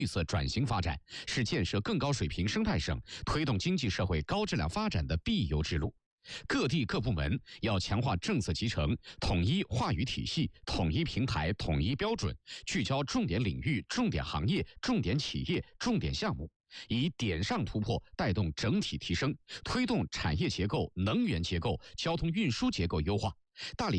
绿色转型发展，是建设更高水平生态省、推动经济社会高质量发展的必由之路。各地各部门要强化政策集成，统一话语体系，统一平台，统一标准，聚焦重点领域、重点行业、重点企业、重点项目，以点上突破带动整体提升，推动产业结构、能源结构、交通运输结构优化，大力